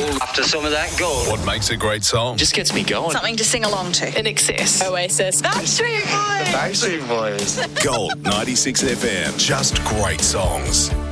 After some of that gold. What makes a great song? Just gets me going. Something to sing along to. In Excess. Oasis. Backstreet Boys. Backstreet Boys. Gold 96 FM. Just great songs.